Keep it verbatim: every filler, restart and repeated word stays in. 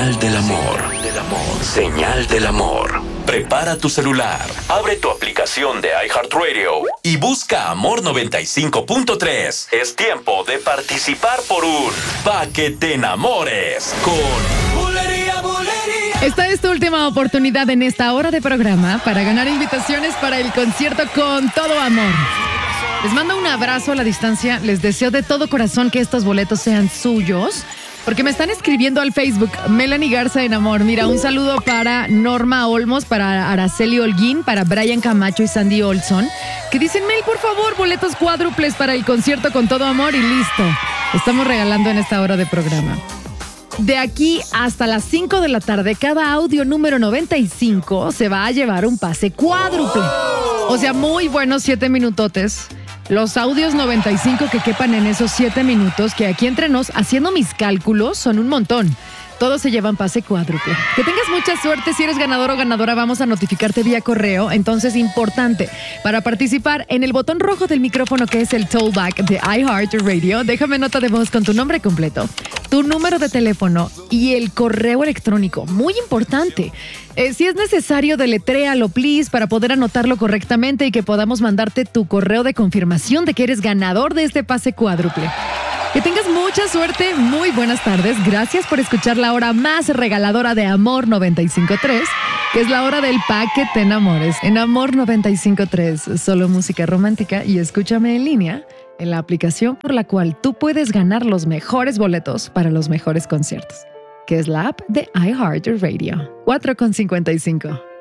Señal del amor. Señal del amor. Prepara tu celular, abre tu aplicación de iHeartRadio y busca Amor noventa y cinco punto tres. Es tiempo de participar por un Pa' que te enamores con Bulería, Bulería. Esta es tu última oportunidad en esta hora de programa para ganar invitaciones para el concierto Con Todo Amor. Les mando un abrazo a la distancia, les deseo de todo corazón que estos boletos sean suyos. Porque me están escribiendo al Facebook, Melanie Garza en Amor. Mira, un saludo para Norma Olmos, para Araceli Holguín, para Brian Camacho y Sandy Olson, que dicen, Mel, por favor, boletos cuádruples para el concierto Con Todo Amor y listo. Estamos regalando en esta hora de programa. De aquí hasta las cinco de la tarde, cada audio número noventa y cinco se va a llevar un pase cuádruple. O sea, muy buenos siete minutotes. Los audios noventa y cinco que quepan en esos siete minutos, que aquí entre nos, haciendo mis cálculos, son un montón. Todos se llevan pase cuádruple. Que tengas mucha suerte. Si eres ganador o ganadora, vamos a notificarte vía correo. Entonces, importante, para participar, en el botón rojo del micrófono que es el Tollback de iHeartRadio, déjame nota de voz con tu nombre completo, tu número de teléfono y el correo electrónico. Muy importante. Eh, si es necesario, deletréalo, please, para poder anotarlo correctamente y que podamos mandarte tu correo de confirmación de que eres ganador de este pase cuádruple. Que tengas mucha suerte, muy buenas tardes. Gracias por escuchar la hora más regaladora de Amor noventa y cinco punto tres, que es la hora del Pa' que te enamores. En Amor noventa y cinco punto tres, solo música romántica, y escúchame en línea en la aplicación por la cual tú puedes ganar los mejores boletos para los mejores conciertos, que es la app de iHeartRadio. cuatro con cincuenta y cinco.